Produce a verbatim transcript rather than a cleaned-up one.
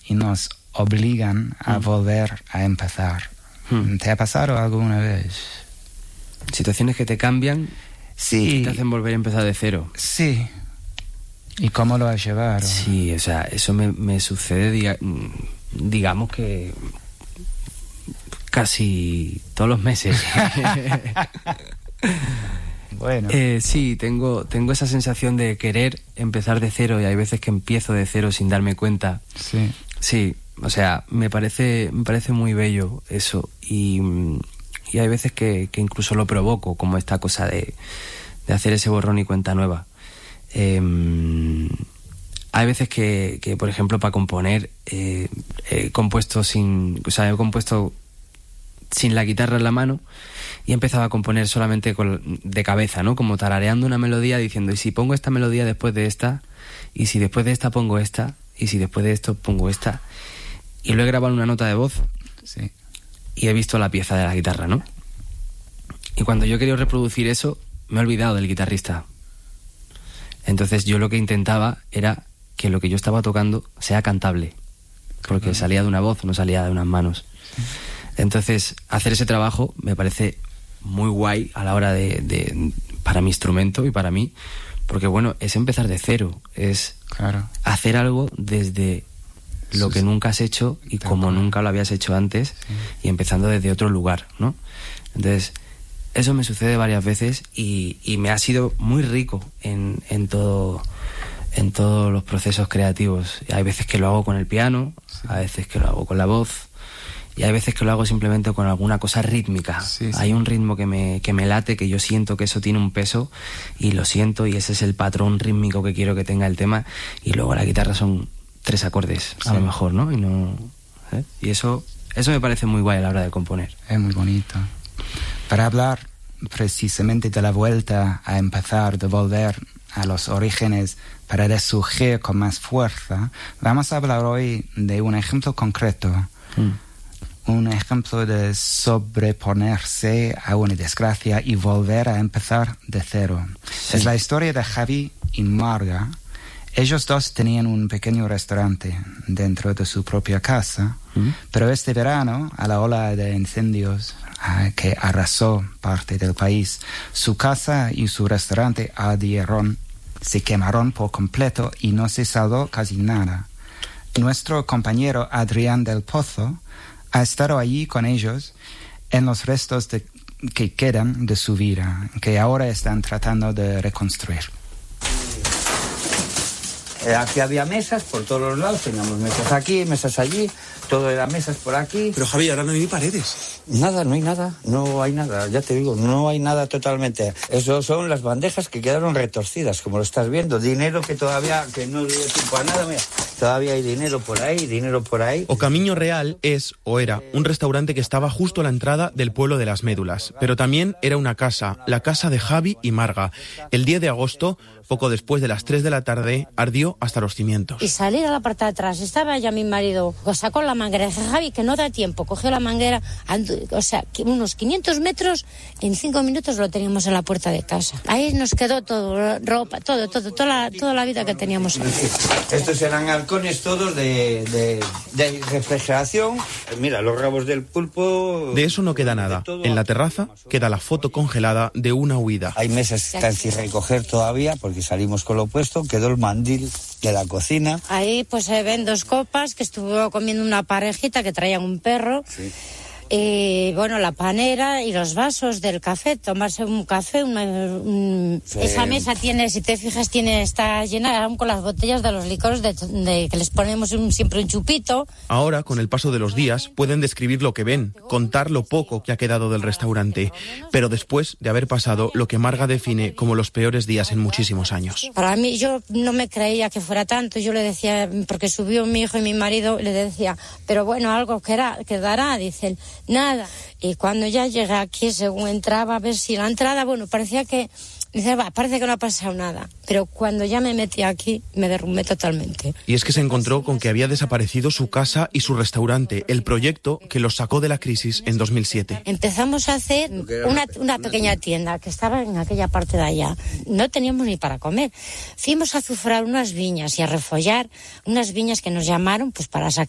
y nos obligan a mm. volver a empezar. Mm. ¿Te ha pasado alguna vez? Situaciones que te cambian, sí, que te hacen volver a empezar de cero. Sí. ¿Y cómo lo has llevado? Sí, o sea, eso me, me sucede, diga, digamos que casi todos los meses. Bueno. Eh, sí, tengo, tengo esa sensación de querer empezar de cero y hay veces que empiezo de cero sin darme cuenta. Sí. Sí, o sea, me parece, me parece muy bello eso y, y hay veces que, que incluso lo provoco, como esta cosa de, de hacer ese borrón y cuenta nueva. Eh, hay veces que, que, por ejemplo, para componer eh, he compuesto sin, o sea, he compuesto sin la guitarra en la mano y empezaba a componer solamente con, de cabeza, ¿no? Como tarareando una melodía diciendo, ¿y si pongo esta melodía después de esta? ¿Y si después de esta pongo esta? ¿Y si después de esto pongo esta? Y lo he grabado en una nota de voz. Sí. Y he visto la pieza de la guitarra, ¿no? Y cuando yo he querido reproducir eso, me he olvidado del guitarrista. Entonces yo lo que intentaba era que lo que yo estaba tocando sea cantable, porque claro, salía de una voz, no salía de unas manos. Sí. Entonces, hacer ese trabajo me parece muy guay a la hora de, de para mi instrumento y para mí, porque bueno, es empezar de cero, es claro, hacer algo desde lo que nunca has hecho y como nunca lo habías hecho antes, sí, y empezando desde otro lugar, ¿no? Entonces, eso me sucede varias veces y, y me ha sido muy rico en, en todo, en todos los procesos creativos. Hay veces que lo hago con el piano, sí, hay veces que lo hago con la voz, y hay veces que lo hago simplemente con alguna cosa rítmica. Sí, sí. Hay un ritmo que me, que me late, que yo siento que eso tiene un peso, y lo siento, y ese es el patrón rítmico que quiero que tenga el tema, y luego la guitarra son tres acordes, sí, a lo mejor, ¿no? Y no, ¿eh? Y eso, eso me parece muy guay a la hora de componer. Es muy bonito. Para hablar precisamente de la vuelta a empezar, de volver a los orígenes para resurgir con más fuerza, vamos a hablar hoy de un ejemplo concreto. Mm. Un ejemplo de sobreponerse a una desgracia y volver a empezar de cero. Sí. Es la historia de Javi y Marga. Ellos dos tenían un pequeño restaurante dentro de su propia casa, ¿Mm? Pero este verano, a la ola de incendios uh, que arrasó parte del país, su casa y su restaurante ardieron, se quemaron por completo y no se salvó casi nada. Nuestro compañero Adrián del Pozo ha estado allí con ellos en los restos de, que quedan de su vida, que ahora están tratando de reconstruir. Eh, aquí había mesas por todos los lados, teníamos mesas aquí, mesas allí, todo eran mesas por aquí. Pero Javi, ahora no hay ni paredes. Nada, no hay nada, no hay nada, ya te digo, no hay nada totalmente. Eso son las bandejas que quedaron retorcidas, como lo estás viendo, dinero que todavía, que no dio tiempo a nada, mira, todavía hay dinero por ahí, dinero por ahí. O Camino Real es, o era, un restaurante que estaba justo a la entrada del pueblo de Las Médulas, pero también era una casa, la casa de Javi y Marga. El diez de agosto, poco después de las tres de la tarde, ardió hasta los cimientos. Y salir a la parte de atrás, estaba ya mi marido, sacó la manguera, dije, Javi, que no da tiempo, cogió la manguera, andu- o sea, unos quinientos metros, en cinco minutos lo teníamos en la puerta de casa. Ahí nos quedó todo, ropa, todo, todo, toda la, toda la vida que teníamos ahí. Estos eran halcones todos de, de, de refrigeración, mira, los rabos del pulpo... De eso no queda nada. En la terraza queda la foto congelada de una huida. Hay mesas que están sin recoger todavía, porque salimos con lo opuesto, quedó el mandil de la cocina. Ahí pues se ven dos copas que estuvo comiendo una parejita que traían un perro. Sí. Y bueno, la panera y los vasos del café, tomarse un café, una, un... Sí. Esa mesa tiene, si te fijas, tiene está llena aún con las botellas de los licores de, de que les ponemos un, siempre un chupito. Ahora, con el paso de los días, pueden describir lo que ven, contar lo poco que ha quedado del restaurante, pero después de haber pasado lo que Marga define como los peores días en muchísimos años. Para mí, yo no me creía que fuera tanto, yo le decía, porque subió mi hijo y mi marido, le decía, pero bueno, algo quedará, quedará, dice él. Nada. Y cuando ya llegué aquí, según entraba, a ver si la entrada, bueno, parecía que, dice, va, parece que no ha pasado nada. Pero cuando ya me metí aquí, me derrumbé totalmente. Y es que se encontró con que había desaparecido su casa y su restaurante, el proyecto que los sacó de la crisis en dos mil siete. Empezamos a hacer una, una pequeña tienda que estaba en aquella parte de allá. No teníamos ni para comer. Fuimos a azufrar unas viñas y a refollar unas viñas que nos llamaron pues para sacar